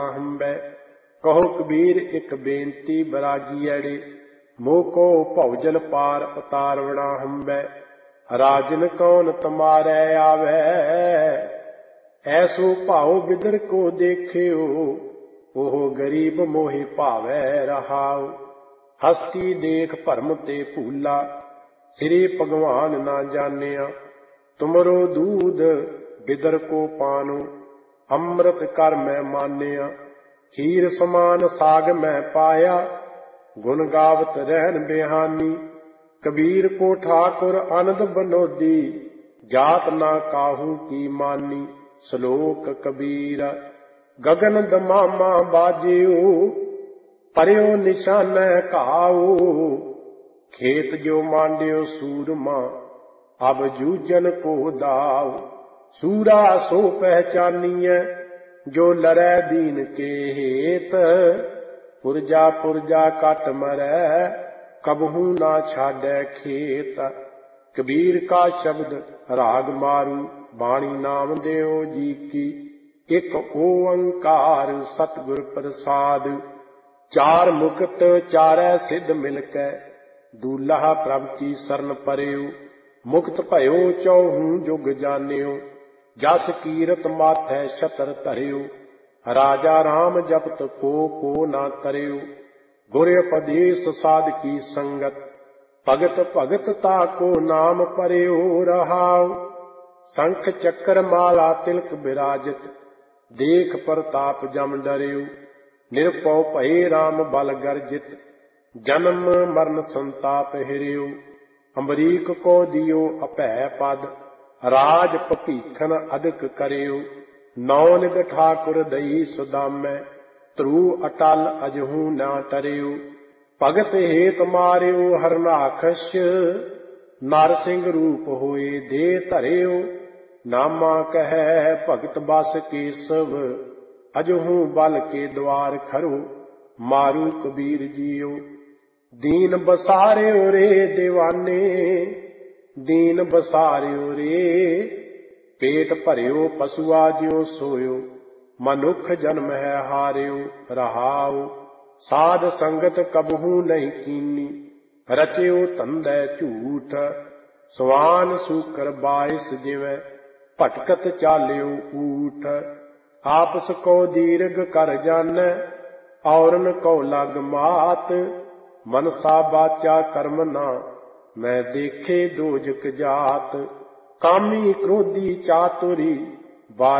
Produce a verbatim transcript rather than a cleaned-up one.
ਹੰਬੈ। ਕਹੋ ਕਬੀਰ ਇੱਕ ਬੇਨਤੀ ਬਰਾਗੀ ਅੜੇ, ਮੋਕੋ ਭਉਜਲ ਪਾਰ ਉਤਾਰਵਣਾ ਹੰਬੈ। ਰਾਜਨ ਕੌਣ ਤੁਮਾਰੈ ਆਵੈ, ਐਸੋ ਭਾਉ ਬਿਦਰ ਕੋ ਦੇਖਿਓ। ਉਹ ਗਰੀਬ ਮੋਹਿ ਭਾਵੈ ਰਹਾਉ, ਹਸਤੀ ਦੇਖ ਭਰਮ ਤੇ ਭੂਲਾ। ਸ੍ਰੀ ਭਗਵਾਨ ਨਾ ਜਾਣਿਆ, ਤੁਮਰੋ ਦੂਧ ਬਿਦਰ ਕੋ ਪਾਨੋ। ਅੰਮ੍ਰਿਤ ਕਰ ਮੈਂ ਮਾਨਿਆ, ਖੀਰ ਸਮਾਨ ਸਾਗ ਮੈਂ ਪਾਇਆ। ਗੁਣ ਗਾਵਤ ਰਹਿਣ ਬਿਹਾਨੀ, ਕਬੀਰ ਕੋ ਠਾਕੁਰ ਆਨੰਦ ਬਨੋਦੀ। ਜਾਤ ਨਾ ਕਾਹੂ ਕੀ ਮਾਨੀ, ਸ਼ਲੋਕ ਕਬੀਰ। ਗਗਨ ਦਮਾਮਾ ਬਾਜਿਓ, ਪਰਿਓ ਨਿਸ਼ਾਨੈ ਘਾਉ। ਖੇਤ ਜੋ ਮਾਂਡਿਓ ਸੂਰਮਾ, ਅਬ ਜੂਝਨ ਕੋ ਦਾਉ। ਸੂਰਾ ਸੋ ਪਹਿਚਾਨੀਐ, ਜੋ ਲੜੈ ਦੀਨ ਕੇ ਹੇਤ। ਪੁਰਜਾ ਪੁਰਜਾ ਕਟ ਮਰੈ, ਕਬਹੂ ਨਾ ਛਾਡੈ ਖੇਤ। ਕਬੀਰ ਕਾ ਸ਼ਬਦ ਰਾਗ ਮਾਰੂ, ਬਾਣੀ ਨਾਮ ਦਿਓ ਜੀ ਕੀ। ਇੱਕ ਓੰਕਾਰ ਸਤਿਗੁਰ ਪ੍ਰਸਾਦ, ਚਾਰ ਮੁਕਤ ਚਾਰੈ ਸਿੱਧ ਮਿਲਕੈ। ਦੂਲਹਾ ਪ੍ਰਭ ਕੀ ਸਰਨ ਪਰਿਓ, ਮੁਕਤ ਭਇਓ ਚੌਹੂ ਜੁਗ ਜਾਣਿਓ। ਜਸ ਕੀਰਤ ਮਾਥੈ ਛਤਰ ਧਰਿਓ, ਰਾਜਾ ਰਾਮ ਜਪਤ ਕੋ ਕੋ ਨਾ ਤਰਿਓ। ਗੁਰ ਉਪਦੇਸ਼ ਸਾਧ ਕੀ ਸੰਗਤ, ਭਗਤ ਭਗਤ ਤਾਕੋ ਨਾਮ ਪਰਿਓ ਰਹਾਉ। ਸੰਖ ਚੱਕਰ ਮਾਲਾ ਤਿਲਕ ਬਿਰਾਜਤ, ਦੇਖ ਪ੍ਰਤਾਪ ਜਮ ਡਰਿਓ। ਨਿਰਭਉ ਭਏ ਰਾਮ ਬਲ ਗਰਜਿਤ, ਜਨਮ ਮਰਨ ਸੰਤਾਪ ਹਿਰਿਓ। ਅੰਬਰੀਕ ਕੋ ਦਿਓ ਅਭੈ ਪਦ, ਰਾਜ ਭਪੀਖਨ ਅਦਕ ਕਰਿਓ। ਨੌ ਨਿਧ ਠਾਕੁਰ ਦਈ ਸੁਦਾਮੈ, ਧਰੂ ਅਟਲ ਅਜਹੂ ਨਾ ਟਰਿਓ। ਭਗਤ ਹੇਤ ਮਾਰਿਓ ਹਰਨਾਖਸ਼, ਨਰ ਸਿੰਘ ਰੂਪ ਹੋਏ ਦੇ ਧਰਿਓ। ਨਾਮਾ ਕਹੈ ਭਗਤ ਬਸ ਕੇਸਵ, ਅਜਹੂ ਬਲ ਕੇ ਦਵਾਰ ਖਰੋ। ਮਾਰੂ ਕਬੀਰ ਜੀਓ, ਦੀਨ ਬਸਾਰਿਓ ਰੇ ਦੀਵਾਨੇ। ਦੀਨ ਬਸਾਰਿਓ ਰੇ, ਪੇਟ ਭਰਿਓ ਪਸੁਆ ਜਿਉ ਸੋਇਓ। ਮਨੁੱਖ ਜਨਮ ਹੈ ਹਾਰਿਓ ਰਹਾਉ। ਸਾਧ ਸੰਗਤ ਕਬਹੂ ਨਹੀਂ ਕੀਨੀ, ਰਚਿਓ ਧੰਦੈ ਝੂਠ। ਸਵਾਨ ਸੂਕਰ ਬਾਇਸ ਜਿਵੇਂ, ਭਟਕਤ ਚਾਲਿਓ ਊਠ। ਆਪਸ ਕੋ ਦੀਰਘ ਕਰ ਜਾਣੈ, ਔਰਨ ਕੋ ਲਗ ਮਾਤ। ਮਨਸਾ ਬਾਚਾ ਕਰਮ ਨਾ, ਮੈਂ ਦੇਖੇ ਦੋਜਕ ਜਾਤ। ਕਾਮੀ ਕ੍ਰੋਧੀ ਚਾਤੁਰੀ,